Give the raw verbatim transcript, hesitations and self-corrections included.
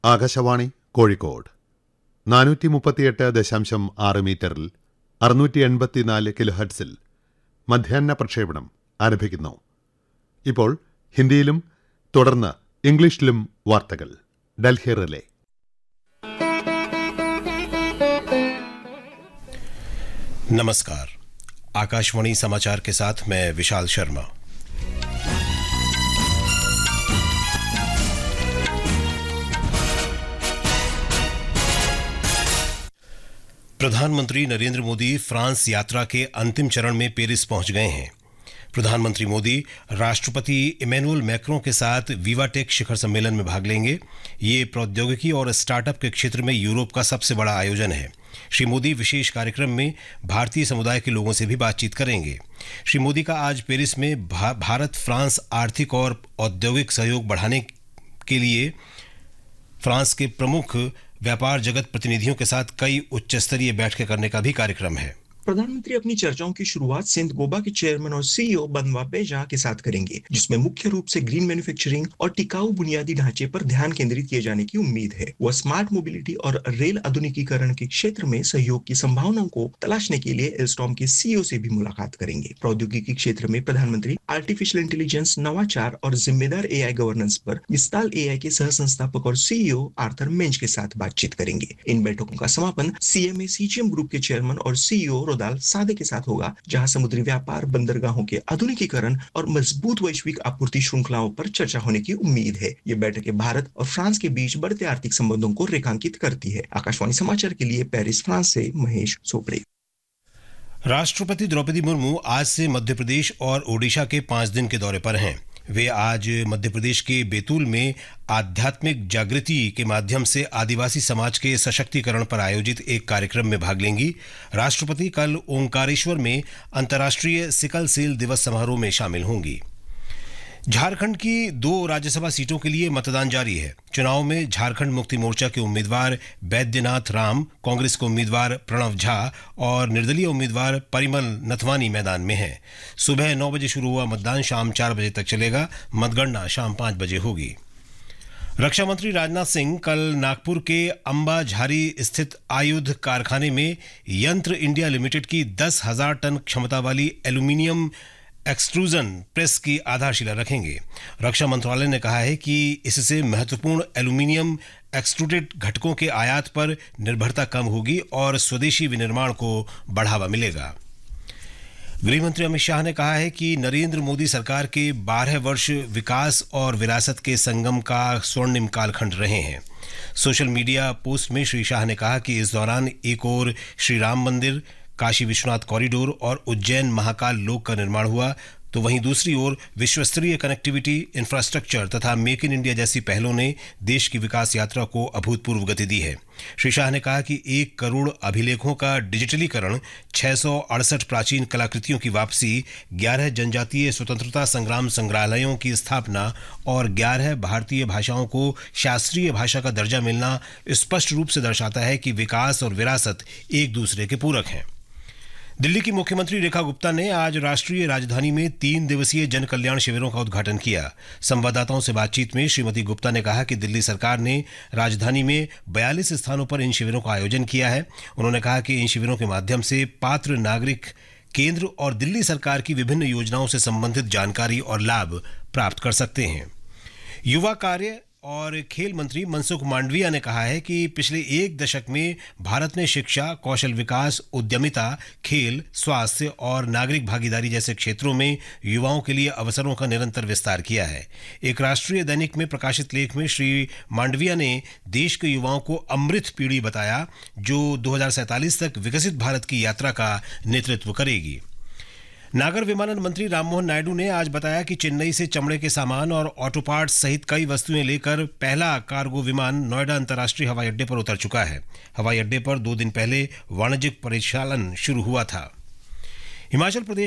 ആകാശവാണി കോഴിക്കോട് നാനൂറ്റി മുപ്പത്തിയെട്ട് ദശാംശം ആറ് മീറ്ററിൽ അറുന്നൂറ്റി എൺപത്തിനാല് കിലോ ഹെർട്സിൽ മധ്യാഹ്ന പ്രക്ഷേപണം ആരംഭിക്കുന്നു. ഇപ്പോൾ ഹിന്ദിയിലും തുടർന്ന് ഇംഗ്ലീഷിലും വാർത്തകൾ. ഡൽഹി റിലേ. नमस्कार, आकाशवाणी समाचार के साथ मैं विशाल शर्मा. प्रधानमंत्री नरेंद्र मोदी फ्रांस यात्रा के अंतिम चरण में पेरिस पहुंच गए हैं. प्रधानमंत्री मोदी राष्ट्रपति इमैनुअल मैक्रों के साथ विवाटेक शिखर सम्मेलन में भाग लेंगे. ये प्रौद्योगिकी और स्टार्टअप के क्षेत्र में यूरोप का सबसे बड़ा आयोजन है. श्री मोदी विशेष कार्यक्रम में भारतीय समुदाय के लोगों से भी बातचीत करेंगे. श्री मोदी का आज पेरिस में भा, भारत फ्रांस आर्थिक और औद्योगिक सहयोग बढ़ाने के लिए फ्रांस के प्रमुख व्यापार जगत प्रतिनिधियों के साथ कई उच्च स्तरीय बैठकें करने का भी कार्यक्रम है. प्रधानमंत्री अपनी चर्चाओं की शुरुआत सेंट गोबा के चेयरमैन और सीईओ बनवा बेजा के साथ करेंगे, जिसमें मुख्य रूप से ग्रीन मैन्युफैक्चरिंग और टिकाऊ बुनियादी ढांचे पर ध्यान केंद्रित किए जाने की उम्मीद है. वह स्मार्ट मोबिलिटी और रेल आधुनिकीकरण के क्षेत्र में सहयोग की संभावनाओं को तलाशने के लिए एल्स्टॉम के सीईओ से भी मुलाकात करेंगे. प्रौद्योगिकी क्षेत्र में प्रधानमंत्री आर्टिफिशियल इंटेलिजेंस, नवाचार और जिम्मेदार एआई गवर्नेंस पर मिस्ताल एआई के सह संस्थापक और सीईओ आर्थर मेंज के साथ बातचीत करेंगे. इन बैठकों का समापन सीएमए सीजीएम ग्रुप के चेयरमैन और सीईओ दाल सादे के साथ होगा, जहां समुद्री व्यापार, बंदरगाहों के आधुनिकीकरण और मजबूत वैश्विक आपूर्ति श्रृंखलाओं पर चर्चा होने की उम्मीद है. ये बैठकें भारत और फ्रांस के बीच बढ़ते आर्थिक संबंधों को रेखांकित करती है. आकाशवाणी समाचार के लिए पेरिस, फ्रांस से महेश सोपरे. राष्ट्रपति द्रौपदी मुर्मू आज से मध्य प्रदेश और ओडिशा के पांच दिन के दौरे पर हैं. वे आज मध्य प्रदेश के बैतूल में आध्यात्मिक जागृति के माध्यम से आदिवासी समाज के सशक्तिकरण पर आयोजित एक कार्यक्रम में भाग लेंगी. राष्ट्रपति कल ओंकारेश्वर में अंतर्राष्ट्रीय सिकल सेल दिवस समारोह में शामिल होंगी. झारखंड की दो राज्यसभा सीटों के लिए मतदान जारी है. चुनाव में झारखंड मुक्ति मोर्चा के उम्मीदवार बैद्यनाथ राम, कांग्रेस के उम्मीदवार प्रणव झा और निर्दलीय उम्मीदवार परिमल नथवानी मैदान में हैं. सुबह नौ बजे शुरू हुआ मतदान शाम चार बजे तक चलेगा. मतगणना शाम पाँच बजे होगी. रक्षा मंत्री राजनाथ सिंह कल नागपुर के अंबा झारी स्थित आयुध कारखाने में यंत्र इंडिया लिमिटेड की दस हजार टन क्षमता वाली एल्यूमिनियम एक्सट्रूजन प्रेस की आधारशिला रखेंगे. रक्षा मंत्रालय ने कहा है कि इससे महत्वपूर्ण एल्यूमिनियम एक्सट्रूडेड घटकों के आयात पर निर्भरता कम होगी और स्वदेशी विनिर्माण को बढ़ावा मिलेगा. गृह मंत्री अमित शाह ने कहा है कि नरेंद्र मोदी सरकार के बारह वर्ष विकास और विरासत के संगम का स्वर्णिम कालखंड रहे हैं. सोशल मीडिया पोस्ट में श्री शाह ने कहा कि इस दौरान एक ओर श्री राम मंदिर, काशी विश्वनाथ कॉरिडोर और उज्जैन महाकाल लोक का निर्माण हुआ, तो वहीं दूसरी ओर विश्वस्तरीय कनेक्टिविटी, इंफ्रास्ट्रक्चर तथा मेक इन इंडिया जैसी पहलों ने देश की विकास यात्रा को अभूतपूर्व गति दी है. श्री शाह ने कहा कि एक करोड़ अभिलेखों का डिजिटलीकरण, छह सौ अड़सठ प्राचीन कलाकृतियों की वापसी, ग्यारह जनजातीय स्वतंत्रता संग्राम संग्रहालयों की स्थापना और ग्यारह भारतीय भाषाओं को शास्त्रीय भाषा का दर्जा मिलना स्पष्ट रूप से दर्शाता है कि विकास और विरासत एक दूसरे के पूरक हैं. दिल्ली की मुख्यमंत्री रेखा गुप्ता ने आज राष्ट्रीय राजधानी में तीन दिवसीय जन कल्याण शिविरों का उद्घाटन किया. संवाददाताओं से बातचीत में श्रीमती गुप्ता ने कहा कि दिल्ली सरकार ने राजधानी में बयालीस स्थानों पर इन शिविरों का आयोजन किया है. उन्होंने कहा कि इन शिविरों के माध्यम से पात्र नागरिक केंद्र और दिल्ली सरकार की विभिन्न योजनाओं से संबंधित जानकारी और लाभ प्राप्त कर सकते हैं. युवा कार्य और खेल मंत्री मनसुख मांडविया ने कहा है कि पिछले एक दशक में भारत ने शिक्षा, कौशल विकास, उद्यमिता, खेल, स्वास्थ्य और नागरिक भागीदारी जैसे क्षेत्रों में युवाओं के लिए अवसरों का निरंतर विस्तार किया है. एक राष्ट्रीय दैनिक में प्रकाशित लेख में श्री मांडविया ने देश के युवाओं को अमृत पीढ़ी बताया, जो दो हज़ार सैंतालीस तक विकसित भारत की यात्रा का नेतृत्व करेगी. नागर विमानन मंत्री राममोहन नायडू ने आज बताया कि चेन्नई से चमड़े के सामान और ऑटो पार्ट्स सहित कई वस्तुएं लेकर पहला कार्गो विमान नोएडा अंतर्राष्ट्रीय हवाई अड्डे पर उतर चुका है. हवाई अड्डे पर दो दिन पहले वाणिज्यिक परिचालन शुरू हुआ था. हिमाचल प्रदेश